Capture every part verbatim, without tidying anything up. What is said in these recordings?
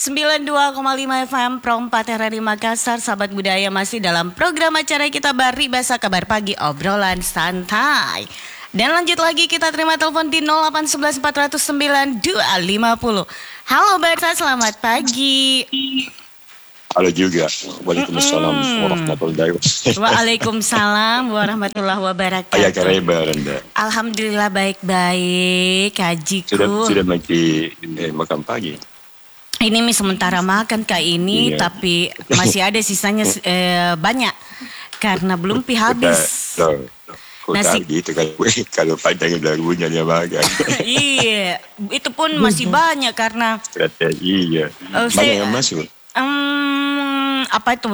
sembilan puluh dua koma lima F M Pro empat R R I Makassar. Sahabat budaya, masih dalam program acara kita Bari Bahasa Kabar Pagi, obrolan santai. Dan lanjut lagi, kita terima telepon di nol delapan satu satu empat nol sembilan dua lima nol. Halo Barca, selamat pagi. Halo juga. Waalaikumsalam Mm-mm. warahmatullahi wabarakatuh. Waalaikumsalam warahmatullahi wabarakatuh. Ayah kabar Anda. Alhamdulillah baik-baik, Hajiku. Sudah sudah makan eh, makan pagi. Ini mi sementara makan kak ini, Iya. tapi masih ada sisanya eh, banyak karena belum pi habis. Loh, kok Nasi- tak gitu kan? Weh, kalau panjang lagunya dia makan. Iya, itu pun masih banyak karena Strategi iya. Oh, Banyak saya- yang masuk. em, apa itu?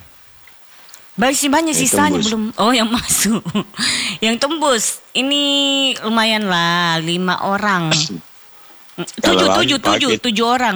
Masih banyak Yang sisanya tembus. belum. Oh, yang masuk, yang tembus. Ini lumayan lah, lima orang. Tujuh, Kalau tujuh, paket- tujuh, tujuh orang.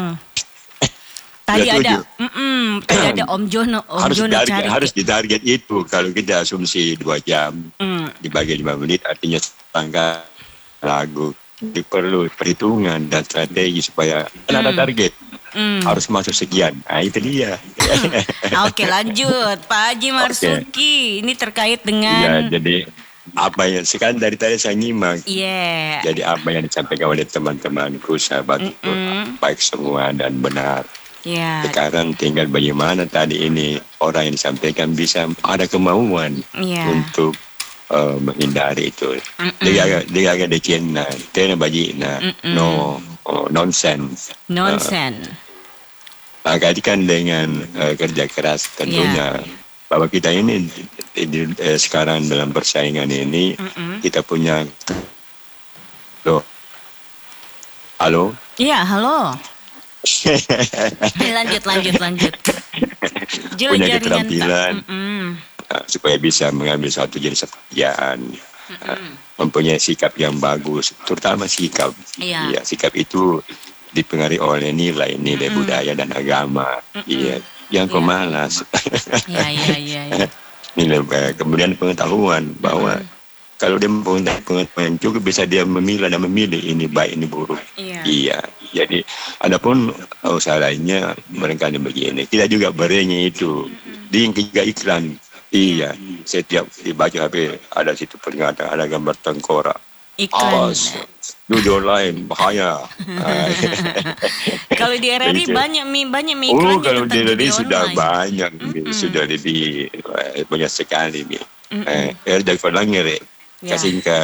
Tadi Ya, ada, tujuh. mm-mm, tadi ada Om Jono, Om Harus Jono target, cari. harus ditarget itu. Kalau kita asumsi dua jam Mm, dibagi lima menit, artinya tangga lagu. Itu perlu perhitungan dan strategi supaya kan ada Hmm. target. mm. Harus masuk sekian. Nah, itu dia. Oke, lanjut Pak Haji Marsuki. Ini terkait Ya, dengan jadi apa yang sekarang dari tadi saya nyimak. Iya. Jadi apa yang disampaikan oleh teman-temanku, sahabat itu Mm-mm. baik semua dan benar. Iya. Sekarang tinggal bagaimana tadi ini orang yang disampaikan bisa ada kemauan Iya. untuk uh, menghindari itu. Mm-mm. Dia dia agak decina, tena bajina, Mm-mm. no oh, nonsense. Nonsen. Maka ini kan dengan uh, kerja keras tentunya bahwa kita ini di- di- eh, sekarang dalam persaingan ini Mm-mm. kita punya loh halo Iya, halo. Lanjut, lanjut, lanjut. Jelas punya jaringan, keterampilan Kak. Mm-mm. uh, supaya bisa mengambil satu jenis pekerjaan, uh, mempunyai sikap yang bagus, terutama sikap. Iya. Iya, sikap itu dipengaruhi oleh nilai-nilai Mm-mm. budaya dan agama. Iya, yang kau Iya. malas. Iya, iya, iya, iya. Nilai eh, kemudian pengetahuan bahwa kalau dia mempunyai pengetahuan cukup bisa dia memilah dan memilih ini baik ini buruk. Iya. Iya. Jadi adapun usaha lainnya barangkali begini. Kita juga berenya itu di yang ketiga iklan. Iya. Setiap dibaca H P ada situ peringatan, ada gambar tengkorak. Iklan. Awas, jujur lain bahaya. Ah, Kalau di R R I Itu. banyak mi banyak mi Oh, iklannya kalau tentang di judi ini sudah online. banyak, Mm-mm. sudah lebih eh, banyak sekali. Mi. Mm-mm. Eh, er dari Kolangir, Ya. kasih ke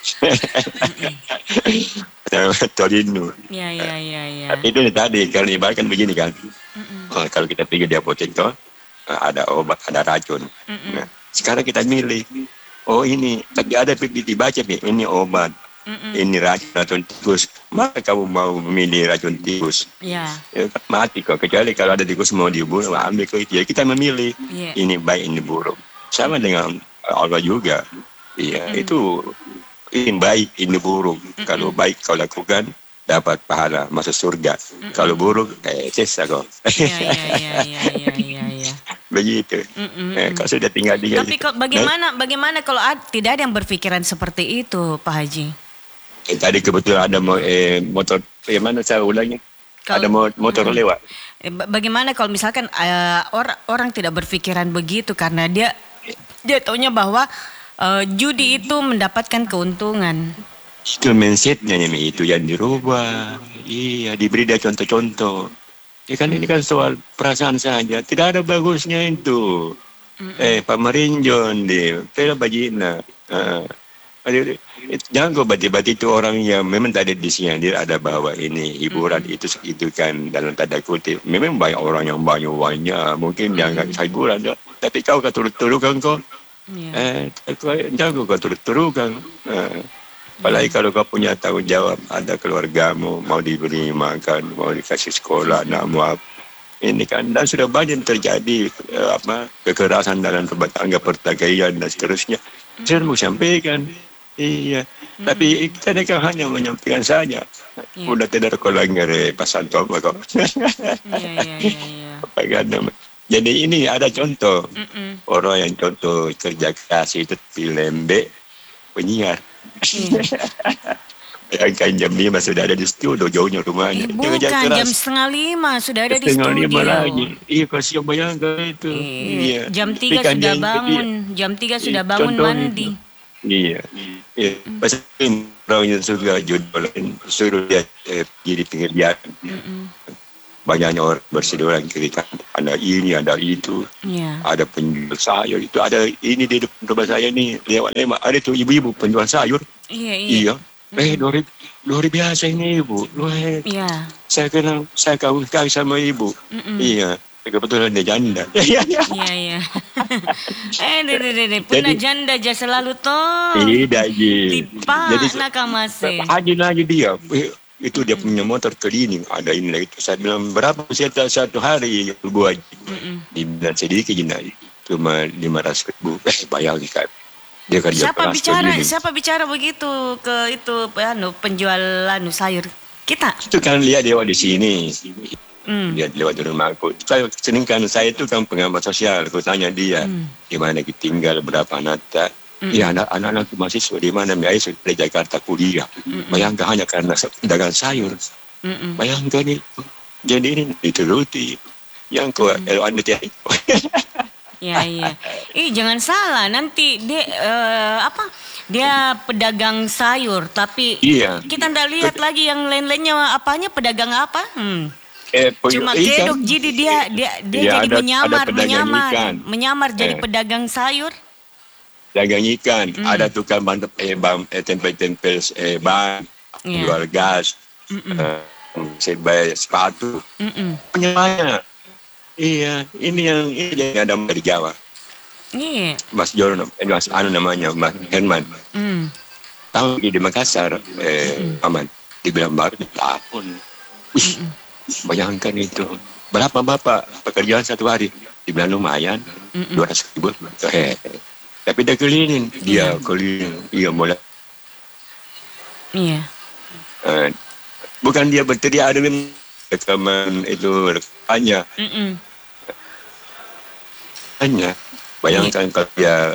Torino. Iya, iya, iya, iya. Tapi itu tadi, kalau ibaratkan begini kan, oh, kalau kita pergi di apotek tuh, eh, ada obat, ada racun. Mm-mm. Nah, sekarang kita milih, oh ini, tapi ada dibaca, Mi, ini obat, Mm-mm. ini racun, racun tikus. Maka kamu mau memilih racun tikus? Iya. Ya, kan mati kok, kecuali kalau ada tikus mau dibunuh, ambil ke itu. Ya, kita memilih Iya. ini baik, ini buruk. Sama dengan Allah juga. Iya, itu ini baik, ini buruk. Kalau baik kau lakukan, dapat pahala masuk surga. Kalau buruk, eh, sesa kok. Iya, iya, iya, iya, iya, iya, iya. Begitu. Mm-mm. Eh, kalau sudah tinggal tinggal. Tapi kok bagaimana bagaimana kalau ad- tidak ada yang berpikiran seperti itu, Pak Haji? Eh, tadi kebetulan ada mo- eh, motor, eh, mana saya ulangnya? Kalau- Ada mo- motor lewat. Eh, ba- Bagaimana kalau misalkan eh, orang orang tidak berpikiran begitu karena dia dia taunya bahwa eh, judi itu mendapatkan keuntungan. Itu mindsetnya Mi, itu yang dirubah. Iya, diberi dia contoh-contoh. Ya kan ini kan soal perasaan saja. Tidak ada bagusnya itu. Eh, Pak Marinjon di Tela Bajina. Uh, jangan kau bati-bati itu orang yang memang tadi di sini dia ada bahwa ini hiburan itu itu kan dalam tanda kutip. Memang banyak orang yang banyak-banyak. Mungkin dia nggak bisa hiburan. Tapi kau kau turut-turutkan kau. Iya. Eh, kau- jangan kau turut-turutkan. Eh, apalagi kalau kau punya tanggung jawab, ada keluargamu, mau diberi makan, mau dikasih sekolah, nak mau apa. Ini kan, dan sudah banyak terjadi eh, apa kekerasan dalam rumah tangga, pertikaian dan seterusnya. Saya mau sampaikan, iya. Tapi kita ini kan hanya menyampaikan saja. Iya. Udah tidak kolangir pasan tua kok. Iya, iya, iya, iya. Propaganda. Jadi ini ada contoh. Mm-mm. Orang yang contoh kerja keras itu di lembek penyiar. Iya. Bayangkan jam lima sudah ada di studio, jauhnya rumahnya. Eh, bukan, jam setengah lima sudah ada di Setengah studio. lima lagi. Iya, kasihan bayangkan itu. Eh, Iya. Jam tiga Ikan sudah yang- bangun, iya. jam tiga Iya, sudah bangun contohnya mandi. itu. Iya. Iya. Pasal orang yang suka judul suruh dia eh, pergi di pinggir jalan. Mm-mm. Banyaknya orang berseliweran cerita ada ini, ada itu. Iya. Ada penjual sayur itu, ada ini di depan rumah saya nih lewat lewat ada tuh ibu-ibu penjual sayur. Iya, iya. Iya. Eh, luar, luar biasa ini ibu. Luar, Iya. saya kenal, saya kawin sekali sama ibu. Mm-mm. Iya. Kebetulan dia janda. Iya, iya. Iya, iya. eh, deh, deh, deh, deh. Puna Jadi- janda aja selalu toh. Tidak, Ji. Tipa Jadi nakamase. haji lagi dia. Eh, itu dia punya motor keliling. Ada ini lagi. Saya bilang, berapa satu, satu hari buat? Mm-mm. Dibilang sedikit je nak. Cuma lima ratus ribu. Eh, bayangkan. Dia kerja Siapa keras bicara? keliling. Siapa bicara begitu ke itu anu penjual anu sayur? Kita. Itu kan lihat dia di sini. Hmm. Dia lewat di rumah aku. Saya sering kan saya itu kan pengamat sosial. Aku tanya dia, Hmm. di mana kita tinggal, berapa anak tak. Hmm. Ya anak- anak-anak mahasiswa di mana? Saya sudah dari Jakarta kuliah. Bayangkan hanya karena dagang sayur. Mm-mm. Bayangkan itu. Jadi ini dituruti. Yang kau kalau anda tiap Ya, iya. Ih, jangan salah. Nanti dia eh, apa? Dia pedagang sayur, tapi Iya. kita ndak lihat lagi yang lain-lainnya apanya pedagang apa? Hmm. Eh, Cuma ikan. kedok jadi dia dia dia Iya, jadi ada- menyamar, ada pedagang menyamar, ikan. menyamar jadi Eh. pedagang sayur. Dagang ikan, Hmm. ada tukang ban eh, ban eh, tempel-tempel eh, ban, Iya. jual gas, eh, sebaik sepatu, Mm-mm. punya banyak. Iya, ini yang ini yang ada dari Jawa. Iya. Mas Jono, eh, Mas Anu namanya, Mas Herman. Mm. Tahu di Makassar, eh, Aman, dibilang baru di tahun. Wih, bayangkan itu. Berapa bapak pekerjaan satu hari? Dibilang lumayan, dua ratus ribu. Eh, tapi dia keliling, dia keliling, iya mulai. Iya. Eh, bukan dia berteriak, ada memang rekaman itu hanya Mm-mm. hanya bayangkan kalau dia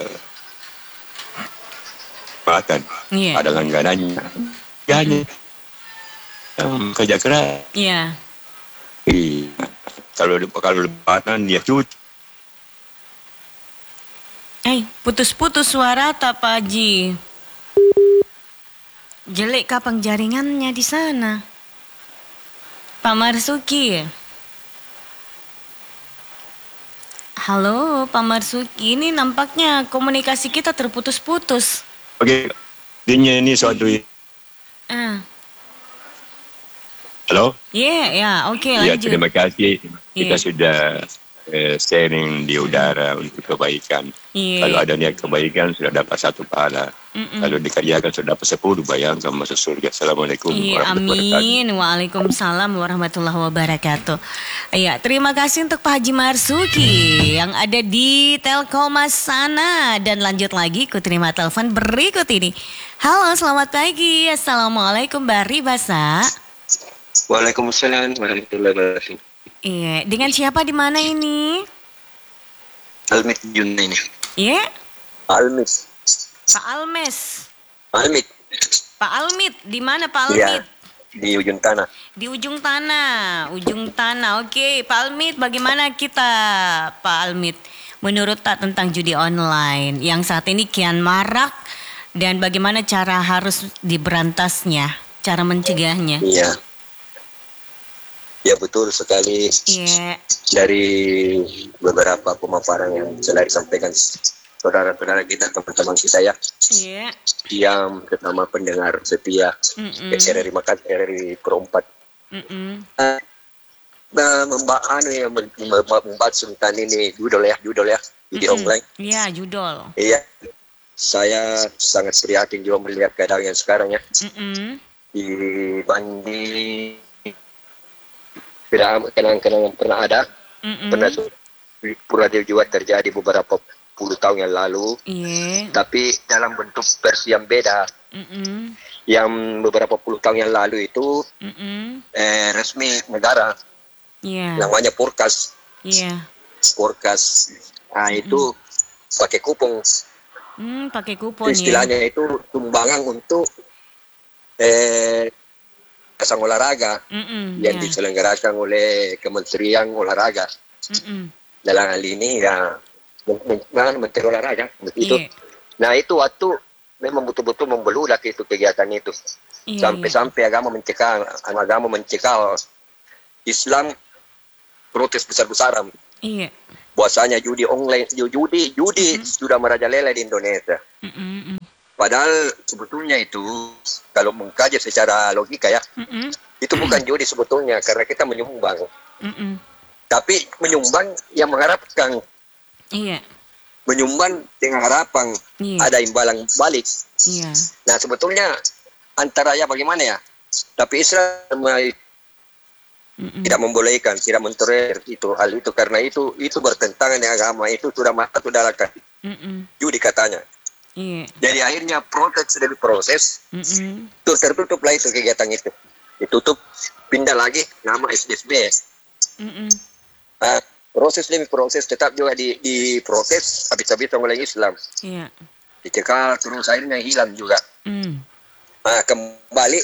makan Iya. ada langganannya dia hanya um, kerja keras. Iya. Iya. Kalau kalau lebaran dia cuci. Eh, putus-putus suara tak Pak Haji? Jelek kapang jaringannya di sana. Pak Marsuki. Halo, Pak Marsuki. Ini nampaknya komunikasi kita terputus-putus. Oke, dia ini suatu. Ah, Halo. yeah, ya, oke Ya, lanjut. terima kasih. Kita Iya. sudah eh, sharing di udara untuk kebaikan. Iya. Kalau ada niat kebaikan sudah dapat satu pahala. Mm-mm. Kalau dikerjakan sudah dapat sepuluh, bayangkan masuk surga. Assalamualaikum Iya, warahmatullahi wabarakatuh. amin. Waalaikumsalam warahmatullahi wabarakatuh. Iya, terima kasih untuk Pak Haji Marsuki yang ada di Telkomas sana. Dan lanjut lagi, ku terima telepon berikut ini. Halo, selamat pagi. Assalamualaikum, Bari Basa. Waalaikumsalam warahmatullahi wabarakatuh. Iya, dengan siapa di mana ini? Almit Juna ini. Iya, Almit. Pak Almes. Almit. Pak Almit, di mana Pak Iya. Almit? Di ujung tanah. Di ujung tanah, ujung tanah. Oke, Pak Almit, bagaimana kita, Pak Almit, menurut tak tentang judi online yang saat ini kian marak dan bagaimana cara harus diberantasnya, cara mencegahnya? Iya. Ya betul sekali. Iya, Dari beberapa pemaparan yang telah disampaikan saudara-saudara kita, teman-teman kita ya, iya, yang pertama pendengar setia Mm-mm. R R I Makassar, R R I Perempat. mm-mm, Nah, membahas anu ya, mem- mem- membahas tentang ini judul ya, judul ya, judi mm-mm. online. Iya, judol. Iya. Saya sangat prihatin juga melihat keadaan yang sekarang ya. Mm-mm. Dibanding kenangan-kenangan yang pernah ada, Mm-mm. pernah pura juga terjadi beberapa puluh tahun yang lalu, Iya, tapi dalam bentuk versi yang beda. mm-mm, Yang beberapa puluh tahun yang lalu itu mm-mm. eh, resmi negara, Iya, namanya Porkas, iya. Porkas. Nah itu pakai kupon, Hmm, pakai kupon ya. istilahnya itu tumbangan untuk eh, pasang olahraga Mm-mm, yang ya. diselenggarakan oleh Kementerian Olahraga. Mm-mm. Dalam hal ini ya Men- Men- Menteri Olahraga itu. Iya. Nah itu waktu memang betul-betul membeludak itu kegiatan itu. Iya, iya. Sampai-sampai agama mencekal, agama mencekal Islam protes besar-besaran. Iya. Bahwasanya judi online, judi, judi Mm-mm. sudah merajalela di Indonesia. Mm-mm. Padahal sebetulnya itu kalau mengkaji secara logika ya, Mm-mm. itu bukan judi sebetulnya karena kita menyumbang. Mm-mm. Tapi menyumbang yang mengharapkan, Iya. menyumbang dengan harapan Iya. ada imbalan balik. Iya. Nah sebetulnya antara ya bagaimana ya? Tapi Islam Mm-mm. tidak membolehkan, tidak mentolerir itu hal itu karena itu itu bertentangan dengan agama, itu sudah mata sudah lakukan Mm-mm. judi katanya. Iya. Jadi akhirnya protes sudah diproses, Mm-mm. tuh tertutup lah itu kegiatan itu, ditutup, pindah lagi nama S D S B. Mm-mm. Nah, proses demi proses tetap juga di diproses habis-habisan oleh Islam, Iya. dicekal terus akhirnya hilang juga. Mm. Nah, kembali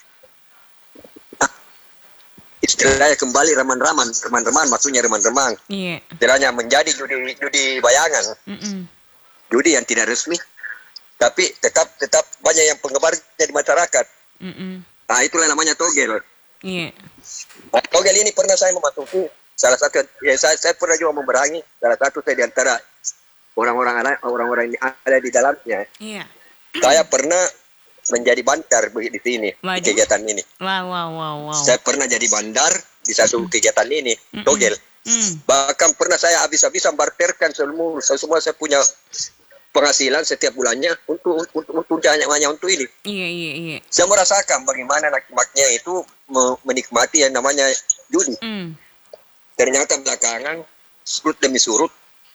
istilahnya kembali reman-reman, reman-reman maksudnya reman-reman. Iya. Istilahnya menjadi judi judi bayangan, Mm-mm. judi yang tidak resmi, tapi tetap tetap banyak yang penggemarnya di masyarakat. Mm-mm. Nah, itulah namanya togel. Iya. Nah, togel ini pernah saya memasuki salah satu, ya, saya, saya pernah juga memerangi salah satu saya di antara orang-orang anak orang-orang yang ada di dalamnya. Iya. Saya pernah menjadi bandar di sini di Waduh. kegiatan ini. Wow, wow, wow, wow. Saya pernah jadi bandar di satu kegiatan ini, Mm-mm. togel. Mm. Bahkan pernah saya habis-habisan barterkan semua, semua saya punya penghasilan setiap bulannya untuk untuk untuk hanya hanya untuk ini. Iya, iya, iya. Saya merasakan bagaimana anak-anaknya itu me- menikmati yang namanya judi. Mm. Ternyata belakangan surut demi surut,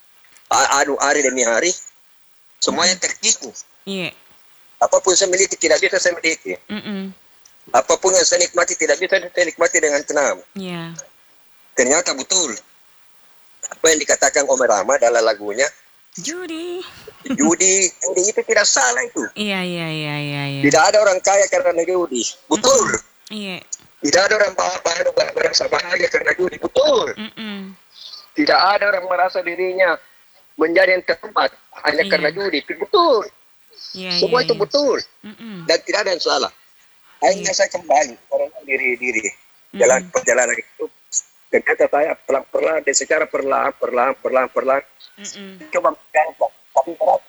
a- anu hari demi hari, semuanya tertipu. Iya. Apapun saya miliki tidak bisa saya miliki. Mm-mm. Apapun yang saya nikmati tidak bisa saya nikmati dengan tenang. Iya. Ternyata betul apa yang dikatakan Om Rama dalam lagunya, Judi. judi, judi itu tidak salah itu. Iya, iya, iya, iya, iya. Tidak ada orang kaya karena judi. Betul. Iya. Tidak ada orang bahagia merasa bahagia karena judi. Betul. Mm-mm. Tidak ada orang merasa dirinya menjadi yang terhormat hanya Iya. karena judi. Betul. Iya, Semua iya, itu iya. betul. Mm-mm. Dan tidak ada yang salah. Akhirnya saya kembali orang diri-diri jalan perjalanan itu. Ternyata saya pelan-pelan dan secara perlahan, perlahan, perlahan, perlahan Mm-mm. coba mengganggu. Tapi berat.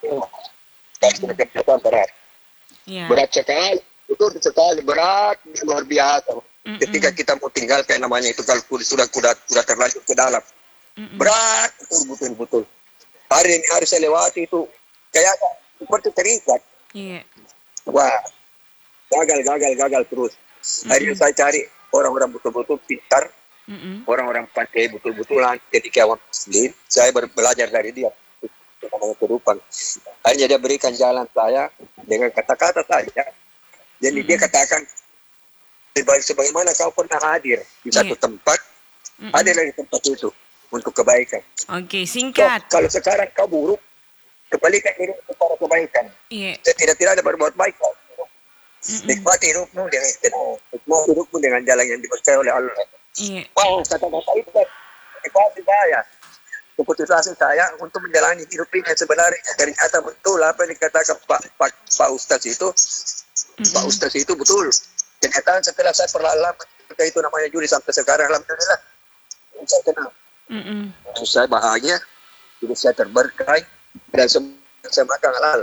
Dan sudah kebiasaan berat. Iya. Berat sekali. Betul sekali. Berat. Luar biasa. Mm-mm. Ketika kita mau tinggalkan namanya itu kalau sudah sudah sudah terlanjur ke dalam. Mm-mm. Berat. Betul, betul, betul. Hari ini hari saya lewati itu kayak seperti terikat. Iya. Wah. Gagal, gagal, gagal terus. Akhirnya saya cari orang-orang betul-betul pintar. Mm-mm. Orang-orang pandai betul-betulan ketika awal muslim, saya ber- belajar dari dia tentang kehidupan. Akhirnya dia berikan jalan saya dengan kata-kata saja. Jadi dia katakan, "Sebagai- sebagaimana kau pernah hadir di satu Iya. tempat, Mm-mm. hadirlah di tempat itu untuk kebaikan. Oke, So, singkat. kalau sekarang kau buruk, kembalikan hidup kepada kebaikan. Iya. Tidak-tidak ada berbuat baik kau. Mm-mm. Nikmati hidupmu dengan tenang. Nikmati hidupmu dengan jalan yang dipercaya oleh Allah." Iya. Wow, kata-kata itu kan motivasi saya, keputusan saya untuk menjalani hidup ini yang sebenarnya. Ternyata betul apa yang dikatakan Pak Pak, Pak Ustadz itu, Pak Ustadz itu betul. Ternyata setelah saya perlahan ketika itu namanya judi sampai sekarang, alhamdulillah saya kenal, Mm-mm. saya bahagia, hidup saya terberkah dan sem- saya makan halal.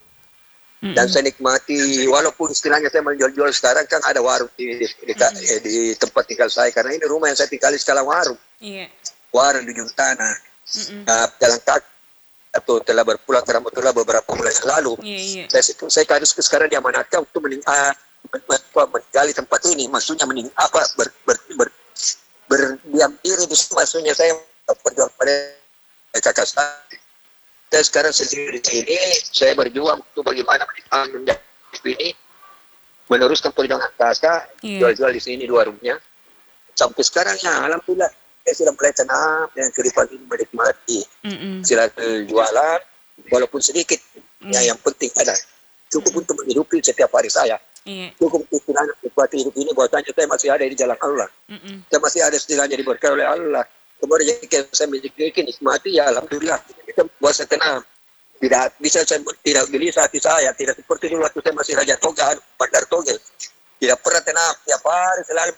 Mm-mm. Dan saya nikmati, walaupun istilahnya saya menjual-jual sekarang kan ada warung di, di, di, di, di tempat tinggal saya. Karena ini rumah yang saya tinggali sekarang warung. Iya. Warung di ujung tanah. Mm-mm. Uh, jalan kaki. Atau telah berpulang ke Rahmatullah beberapa bulan yang lalu. Iya, iya. Saya, saya kadang sekarang diamanatkan untuk mening, uh, men- men- menggali tempat ini. Maksudnya mening, apa, ber, ber, ber, berdiam diri di situ. Maksudnya saya berjuang pada kakak saya. Saya sekarang sendiri di sini, saya berjuang untuk bagaimana menjadi ini, meneruskan perjuangan kakak, Iya. jual-jual di sini dua warungnya. Sampai sekarang ya, alhamdulillah, saya sudah mulai tenang dan kehidupan ini menikmati. Mm-mm. Silakan jualan, walaupun sedikit, Mm. ya yang penting ada. Cukup untuk menghidupi setiap hari saya. Iya. Cukup istilahnya nikmati hidup ini bahwasanya saya masih ada di jalan Allah. Mm-mm. Saya masih ada istilahnya diberkahi oleh Allah. Kemudian jika saya memiliki nikmati ya alhamdulillah. Kita puasa tenang. Tidak bisa saya tidak gelisah hati saya, tidak seperti dulu waktu saya masih Raja Toga, Bandar Togel. Tidak pernah tenang, tiap hari selalu.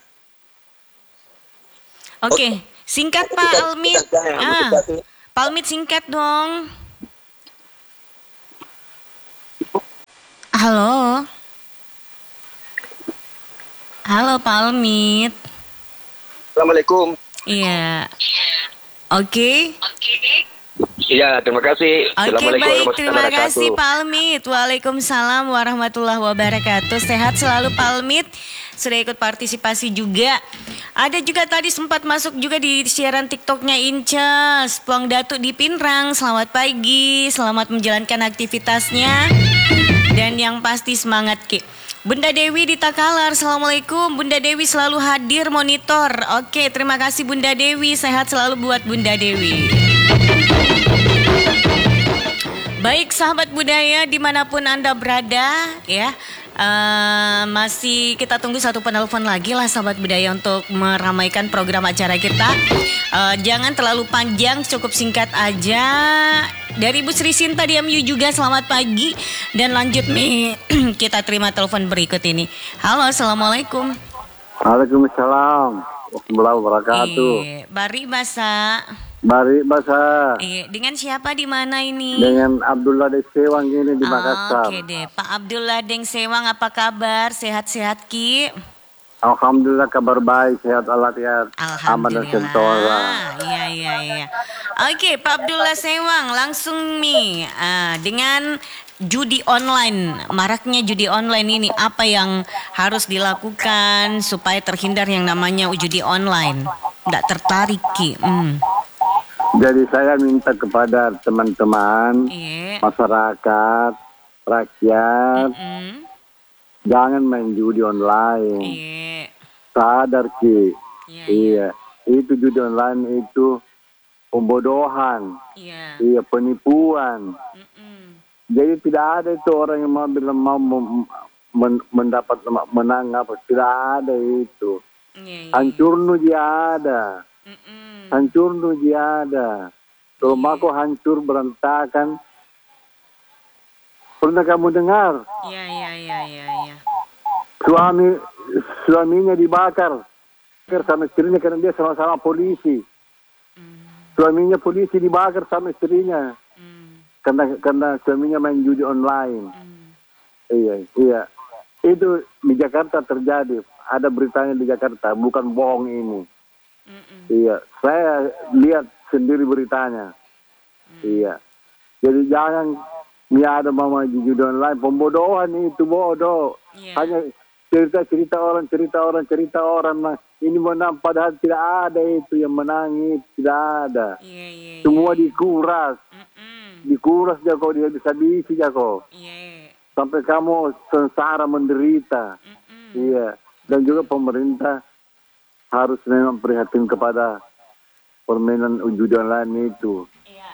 Oke, singkat Pak Almit. Ah, Pak Almit singkat dong. Halo. Halo Pak Almit. Assalamualaikum. Iya. Oke. Iya, terima kasih. Oke, baik. Terima kasih Pak Almit. Waalaikumsalam warahmatullahi wabarakatuh. Sehat selalu Pak Almit. Sudah ikut partisipasi juga. Ada juga tadi sempat masuk juga di siaran TikToknya Inces. Puang Datuk di Pinrang. Selamat pagi. Selamat menjalankan aktivitasnya. Dan yang pasti semangat Ki. Bunda Dewi di Takalar, Assalamualaikum. Bunda Dewi selalu hadir monitor. Oke, terima kasih Bunda Dewi. Sehat selalu buat Bunda Dewi. Baik sahabat budaya dimanapun Anda berada ya. Uh, masih kita tunggu satu penelpon lagi lah sahabat budaya untuk meramaikan program acara kita. Uh, jangan terlalu panjang, cukup singkat aja. Dari Bu Sri Sinta di M U juga selamat pagi. Dan lanjut nih kita terima telepon berikut ini. Halo, Assalamualaikum. Waalaikumsalam warahmatullahi wabarakatuh. Eh, Bari Basa. Bari Basa. Eh, dengan siapa di mana ini? Dengan Abdullah Deng Sewang ini di Oh, Makassar. Oke deh, Pak Abdullah Deng Sewang apa kabar? Sehat-sehat Ki? Alhamdulillah kabar baik, sehat walafiat, aman dan sentosa. Iya iya iya. Oke, Pak Abdullah Sewang langsung nih uh, dengan judi online, maraknya judi online ini apa yang harus dilakukan supaya terhindar yang namanya judi online? Nggak tertarik Ki? Hmm. Jadi saya minta kepada teman-teman, Iya. masyarakat, rakyat, Mm-mm. jangan main judi online. Iya. Sadar Ki. Iya, Iya. Itu judi online itu pembodohan. Iya. Iya, penipuan. Mm-mm. Jadi tidak ada itu orang yang mau bilang mau mem- men- mendapat menang apa, tidak ada itu. Iya, iya. Hancur nu dia ada, Mm-mm. hancur nu dia ada. Rumahku hancur berantakan. Pernah kamu dengar? Iya iya iya iya iya. Suami suaminya dibakar, dibakar sama istrinya karena dia sama-sama polisi. Mm. Suaminya polisi dibakar sama istrinya Mm. karena karena suaminya main judi online. Mm. Iya, iya. Itu di Jakarta terjadi. Ada beritanya di Jakarta, bukan bohong ini. Mm-mm. Iya, saya lihat sendiri beritanya. Mm. Iya. Jadi jangan ya ada mama judi online, pembodohan itu bodoh. Iya. Hanya cerita-cerita orang, cerita orang, cerita orang. Nah, ini menang padahal tidak ada itu yang menang, itu tidak ada. Iya iya. iya. Semua dikuras, Mm-mm. dikuras jago dia bisa bisi jago. Iya. Sampai kamu sengsara menderita. Mm-mm. Iya. Dan juga pemerintah harus memang prihatin kepada permainan judi online itu. Iya.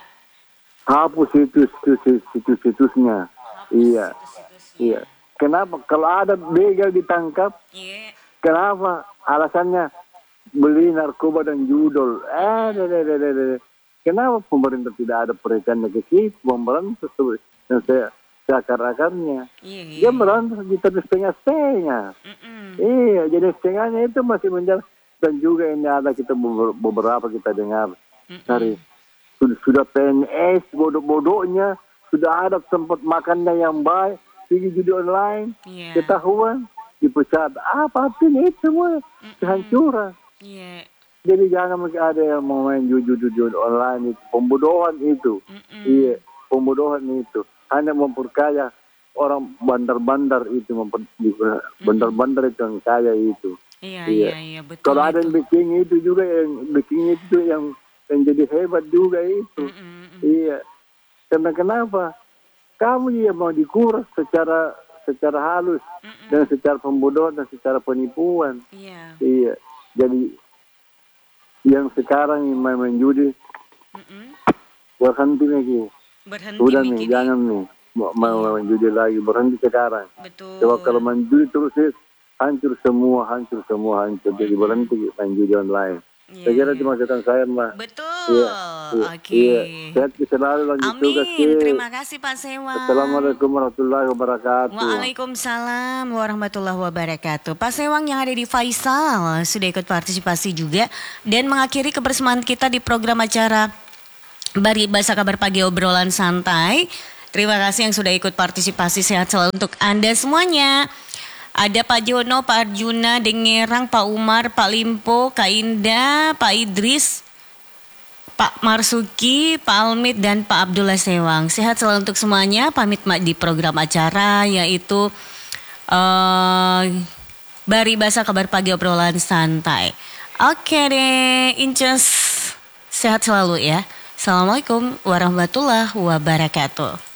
Hapus situs-situs situs-situsnya. Iya. Situs-situsnya. Iya. Kenapa? Kalau ada begal ditangkap, Iya. kenapa? Alasannya beli narkoba dan judol. Eh, de, de, de, de, de. Kenapa pemerintah tidak ada perhatiannya ke situ? Pemerintah itu yang saya akar-akarnya. Iya. iya. Dia merantas di setengah-setengah. Mm-mm. Iya, jadi setengahnya itu masih menjalan. Dan juga ini ada kita beber- beberapa kita dengar Mm-mm. dari sudah, sudah P N S bodoh-bodohnya, sudah ada tempat makannya yang baik, pergi judi online, Iya. ketahuan, dipecat. Apa itu semua kehancuran. Iya. Jadi jangan ada yang mau main judi-judi online itu, pembodohan itu. Mm-mm. Iya, pembodohan itu. Hanya memperkaya orang bandar-bandar itu, memper- bandar-bandar itu yang kaya itu. Iya, Iya. iya, iya, betul. Kalau ada itu. yang bikin itu juga, yang bikin itu yang yang jadi hebat juga itu. Mm-mm, mm-mm. Iya. Karena kenapa? Kamu ya mau dikuras secara secara halus Mm-mm. dan secara pembodohan dan secara penipuan. Iya. Iya. Jadi yang sekarang yang main-main judi Mm-mm. berhenti lagi. Berhenti Udah nih, nih, Kidi. jangan nih. mau mau main judi lagi, berhenti sekarang. Betul. Coba kalau main judi terus ya, hancur semua, hancur semua, hancur. Jadi berhenti main judi online. Iya, Saya kira iya. cuma kata saya mah. Betul. Iya, iya, Oke. iya. Sehat selalu, lanjut tugas. Amin. Ki. Terima kasih Pak Sewang. Assalamualaikum warahmatullahi wabarakatuh. Waalaikumsalam warahmatullahi wabarakatuh. Pak Sewang yang ada di Faisal sudah ikut partisipasi juga dan mengakhiri kebersamaan kita di program acara Bari Bahasa Kabar Pagi Obrolan Santai. Terima kasih yang sudah ikut partisipasi, sehat selalu untuk Anda semuanya. Ada Pak Jono, Pak Arjuna, Dengerang, Pak Umar, Pak Limpo, Kak Indah, Pak Idris, Pak Marsuki, Pak Almit, dan Pak Abdullah Sewang. Sehat selalu untuk semuanya. Pamit di program acara yaitu uh, Bari Bahasa Kabar Pagi Obrolan Santai. Oke deh, Incus. Sehat selalu ya. Assalamualaikum warahmatullahi wabarakatuh.